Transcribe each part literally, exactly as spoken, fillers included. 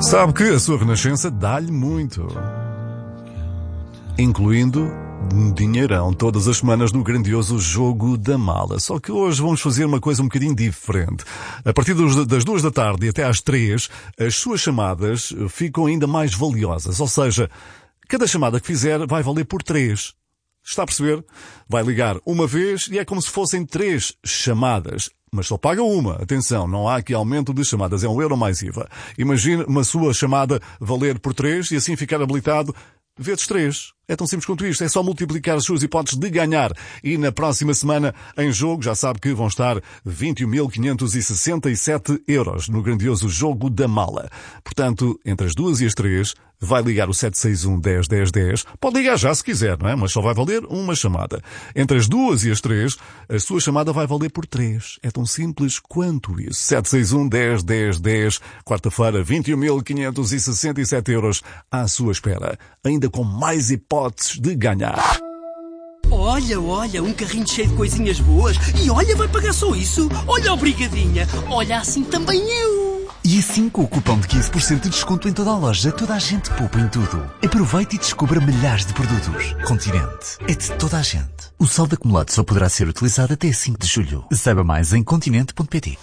Sabe que a sua Renascença dá-lhe muito, incluindo dinheirão todas as semanas no grandioso Jogo da Mala. Só que hoje vamos fazer uma coisa um bocadinho diferente. A partir das duas da tarde e até às três, as suas chamadas ficam ainda mais valiosas. Ou seja, cada chamada que fizer vai valer por três. Está a perceber? Vai ligar uma vez e é como se fossem três chamadas. Mas só paga uma. Atenção, não há aqui aumento de chamadas. É um euro mais I V A. Imagine uma sua chamada valer por três e assim ficar habilitado vezes três. É tão simples quanto isto. É só multiplicar as suas hipóteses de ganhar. E na próxima semana, em jogo, já sabe que vão estar vinte e um mil quinhentos e sessenta e sete euros no grandioso Jogo da Mala. Portanto, entre as duas e as três, vai ligar o sete seis um, dez, dez, dez. Pode ligar já se quiser, não é? Mas só vai valer uma chamada. Entre as duas e as três, a sua chamada vai valer por três. É tão simples quanto isso. sete seis um, dez, dez, dez. Quarta-feira, vinte e um mil quinhentos e sessenta e sete euros à sua espera. Ainda com mais hipóteses de ganhar. Olha, olha, um carrinho cheio de coisinhas boas. E olha, vai pagar só isso. Olha, obrigadinha. Olha, assim também eu. E assim, com o cupom de quinze por cento de desconto em toda a loja, toda a gente poupa em tudo. Aproveite e descubra milhares de produtos. Continente é de toda a gente. O saldo acumulado só poderá ser utilizado até cinco de julho. Saiba mais em continente ponto pt.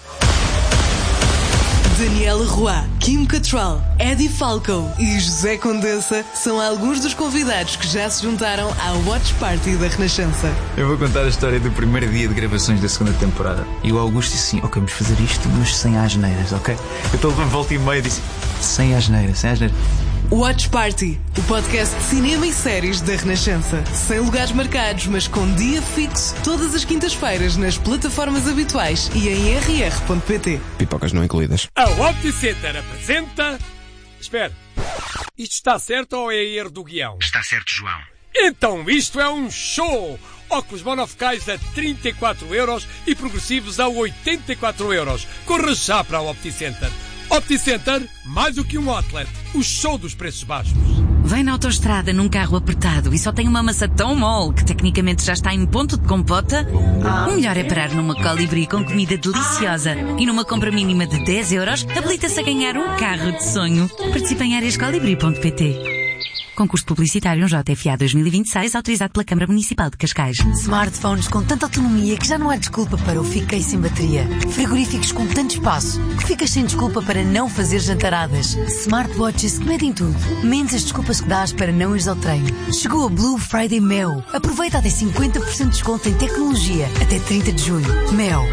Daniela Roy, Kim Cattrall, Eddie Falco e José Condensa são alguns dos convidados que já se juntaram à Watch Party da Renascença. Eu vou contar a história do primeiro dia de gravações da segunda temporada. E o Augusto disse assim: ok, vamos fazer isto, mas sem asneiras, ok? Eu estou a volta e meia e disse: sem asneiras, sem asneiras. Watch Party, o podcast de cinema e séries da Renascença. Sem lugares marcados, mas com dia fixo, todas as quintas-feiras nas plataformas habituais e em r r ponto p t. Pipocas não incluídas. A OptiCenter apresenta... Espera, isto está certo ou é erro do guião? Está certo, João. Então isto é um show! Óculos monofocais a trinta e quatro euros e progressivos a oitenta e quatro euros. Corra já para a OptiCenter. OptiCenter, mais do que um outlet, o show dos preços baixos. Vem na autoestrada num carro apertado e só tem uma maçã tão mole que tecnicamente já está em ponto de compota? O melhor é parar numa Colibri com comida deliciosa e numa compra mínima de dez euros habilita-se a ganhar um carro de sonho. Participe em áreas colibri ponto p t. Concurso publicitário J F A dois mil e vinte e seis, autorizado pela Câmara Municipal de Cascais. Smartphones com tanta autonomia que já não há desculpa para o fiquei sem bateria. Frigoríficos com tanto espaço que ficas sem desculpa para não fazer jantaradas. Smartwatches que medem tudo, menos as desculpas que dás para não ires ao treino. Chegou a Blue Friday Mel. Aproveita até cinquenta por cento de desconto em tecnologia até trinta de junho. Mel.